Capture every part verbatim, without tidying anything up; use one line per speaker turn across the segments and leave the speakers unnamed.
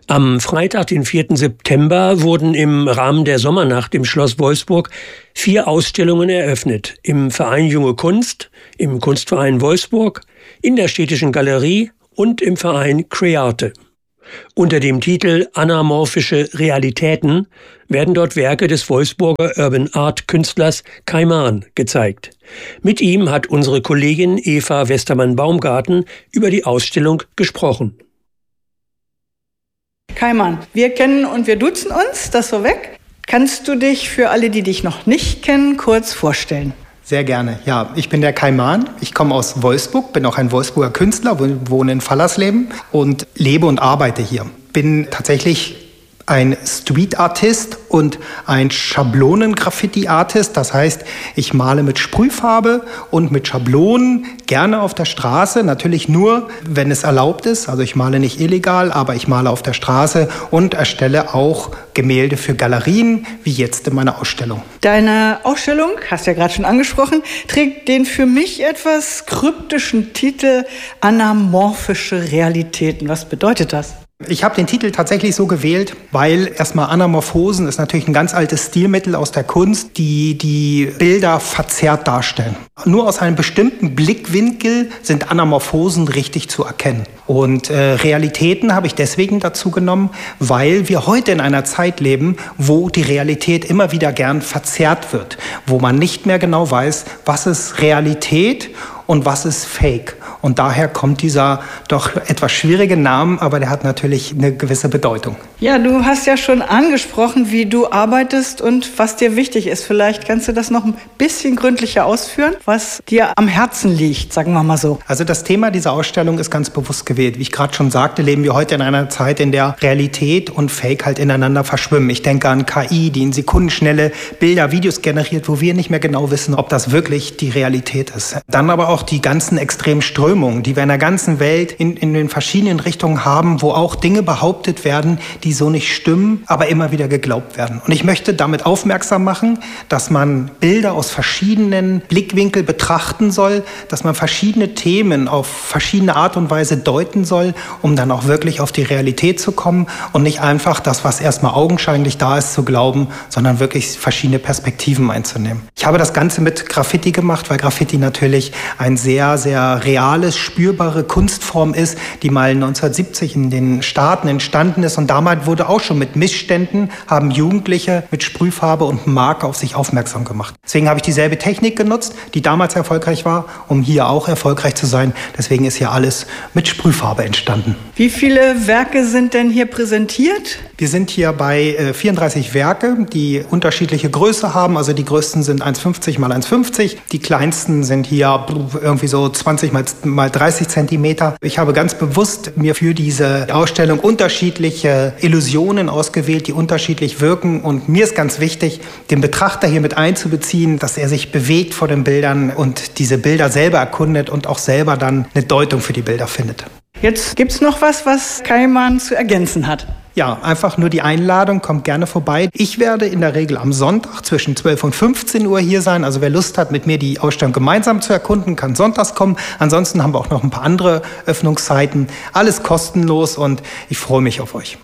Am Freitag, den vierten September, wurden im Rahmen der Sommernacht im Schloss Wolfsburg vier Ausstellungen eröffnet. Im Verein Junge Kunst, im Kunstverein Wolfsburg, in der Städtischen Galerie und im Verein Create. Unter dem Titel Anamorphische Realitäten werden dort Werke des Wolfsburger Urban Art Künstlers Kaiman gezeigt. Mit ihm hat unsere Kollegin Eva Westermann-Baumgarten über die Ausstellung gesprochen.
Kaiman, wir kennen und wir duzen uns, das so weg. Kannst du dich für alle, die dich noch nicht kennen, kurz vorstellen?
Sehr gerne. Ja, ich bin der Kaiman. Ich komme aus Wolfsburg, bin auch ein Wolfsburger Künstler, wohne in Fallersleben und lebe und arbeite hier. Bin tatsächlich ein Street-Artist und ein Schablonen-Graffiti-Artist. Das heißt, ich male mit Sprühfarbe und mit Schablonen, gerne auf der Straße. Natürlich nur, wenn es erlaubt ist. Also ich male nicht illegal, aber ich male auf der Straße und erstelle auch Gemälde für Galerien, wie jetzt in meiner Ausstellung.
Deine Ausstellung, hast du ja gerade schon angesprochen, trägt den für mich etwas kryptischen Titel Anamorphische Realitäten. Was bedeutet das?
Ich habe den Titel tatsächlich so gewählt, weil erstmal Anamorphosen ist natürlich ein ganz altes Stilmittel aus der Kunst, die die Bilder verzerrt darstellen. Nur aus einem bestimmten Blickwinkel sind Anamorphosen richtig zu erkennen. Und äh, Realitäten habe ich deswegen dazu genommen, weil wir heute in einer Zeit leben, wo die Realität immer wieder gern verzerrt wird, wo man nicht mehr genau weiß, was ist Realität und was ist Fake. Und daher kommt dieser doch etwas schwierige Name, aber der hat natürlich eine gewisse Bedeutung.
Ja, du hast ja schon angesprochen, wie du arbeitest und was dir wichtig ist. Vielleicht kannst du das noch ein bisschen gründlicher ausführen, was dir am Herzen liegt, sagen wir mal so.
Also das Thema dieser Ausstellung ist ganz bewusst gewählt. Wie ich gerade schon sagte, leben wir heute in einer Zeit, in der Realität und Fake halt ineinander verschwimmen. Ich denke an K I, die in Sekundenschnelle Bilder, Videos generiert, wo wir nicht mehr genau wissen, ob das wirklich die Realität ist. Dann aber auch die ganzen extremen Strömungen, die wir in der ganzen Welt in, in den verschiedenen Richtungen haben, wo auch Dinge behauptet werden, die so nicht stimmen, aber immer wieder geglaubt werden. Und ich möchte damit aufmerksam machen, dass man Bilder aus verschiedenen Blickwinkeln betrachten soll, dass man verschiedene Themen auf verschiedene Art und Weise deuten soll, um dann auch wirklich auf die Realität zu kommen und nicht einfach das, was erstmal augenscheinlich da ist, zu glauben, sondern wirklich verschiedene Perspektiven einzunehmen. Ich habe das Ganze mit Graffiti gemacht, weil Graffiti natürlich ein sehr, sehr reales, spürbare Kunstform ist, die mal neunzehnhundertsiebzig in den Staaten entstanden ist. Und damals wurde auch schon mit Missständen, haben Jugendliche mit Sprühfarbe und Marker auf sich aufmerksam gemacht. Deswegen habe ich dieselbe Technik genutzt, die damals erfolgreich war, um hier auch erfolgreich zu sein. Deswegen ist hier alles mit Sprühfarbe entstanden.
Wie viele Werke sind denn hier präsentiert?
Wir sind hier bei äh, vierunddreißig Werke, die unterschiedliche Größe haben. Also die größten sind eins Komma fünfzig mal eins Komma fünfzig. Die kleinsten sind hier irgendwie so zwanzig mal dreißig Zentimeter. Ich habe ganz bewusst mir für diese Ausstellung unterschiedliche Illusionen ausgewählt, die unterschiedlich wirken. Und mir ist ganz wichtig, den Betrachter hier mit einzubeziehen, dass er sich bewegt vor den Bildern und diese Bilder selber erkundet und auch selber dann eine Deutung für die Bilder findet.
Jetzt gibt's noch was, was Kaiman zu ergänzen hat.
Ja, einfach nur die Einladung, kommt gerne vorbei. Ich werde in der Regel am Sonntag zwischen zwölf und fünfzehn Uhr hier sein. Also wer Lust hat, mit mir die Ausstellung gemeinsam zu erkunden, kann sonntags kommen. Ansonsten haben wir auch noch ein paar andere Öffnungszeiten. Alles kostenlos und ich freue mich auf euch.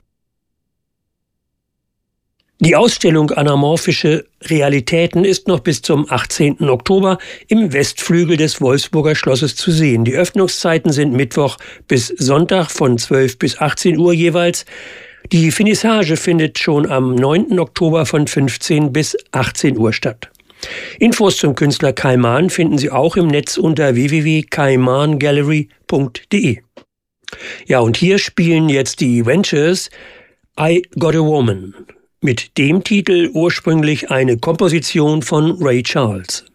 Die Ausstellung Anamorphische Realitäten ist noch bis zum achtzehnten Oktober im Westflügel des Wolfsburger Schlosses zu sehen. Die Öffnungszeiten sind Mittwoch bis Sonntag von zwölf bis achtzehn Uhr jeweils. Die Finissage findet schon am neunten Oktober von fünfzehn bis achtzehn Uhr statt. Infos zum Künstler Kaiman finden Sie auch im Netz unter w w w punkt kaiman gallery punkt d e. Ja, und hier spielen jetzt die Ventures I Got a Woman. Mit dem Titel ursprünglich eine Komposition von Ray Charles.